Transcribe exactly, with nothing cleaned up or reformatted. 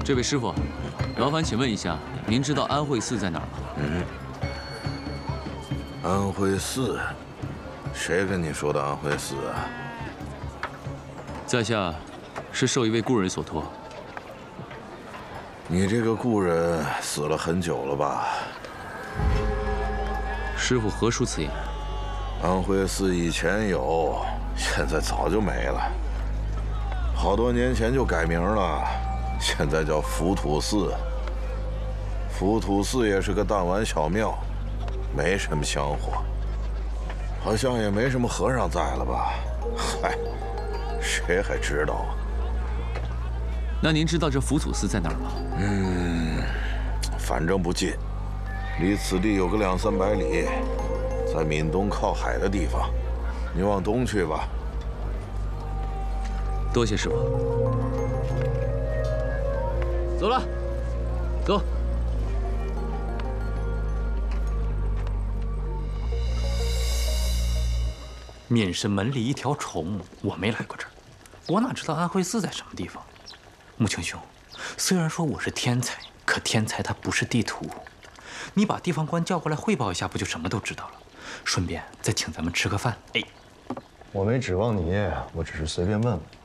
这位师傅，劳烦请问一下，您知道安慧寺在哪儿吗？ 嗯，安慧寺，谁跟你说的安慧寺啊？ 在下是受一位故人所托。 你这个故人死了很久了吧？ 师傅何出此言？ 安慧寺以前有，现在早就没了。好多年前就改名了。 现在叫浮屠寺，浮屠寺也是个弹丸小庙，没什么香火，好像也没什么和尚在了吧？嗨，谁还知道啊？ 那您知道这浮屠寺在哪儿吗？ 嗯，反正不近，离此地有个两三百里，在闽东靠海的地方。你往东去吧。 多谢师傅。 走了，走。 闽神门里一条虫，我没来过这儿，我哪知道安慧寺在什么地方？穆青兄，虽然说我是天才，可天才他不是地图。你把地方官叫过来汇报一下，不就什么都知道了？顺便再请咱们吃个饭。哎， 我没指望你，我只是随便问问。